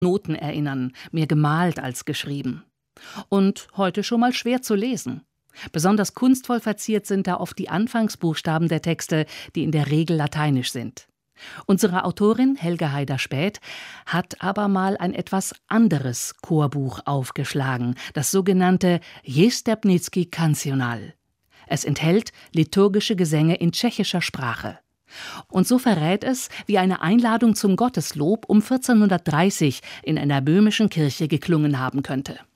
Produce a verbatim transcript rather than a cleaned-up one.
Noten erinnern, mehr gemalt als geschrieben. Und heute schon mal schwer zu lesen. Besonders kunstvoll verziert sind da oft die Anfangsbuchstaben der Texte, die in der Regel lateinisch sind. Unsere Autorin Helga Haider-Späth hat aber mal ein etwas anderes Chorbuch aufgeschlagen, das sogenannte Jestebnický kancionál. Es enthält liturgische Gesänge in tschechischer Sprache. Und so verrät es, wie eine Einladung zum Gotteslob um vierzehnhundertdreißig in einer böhmischen Kirche geklungen haben könnte.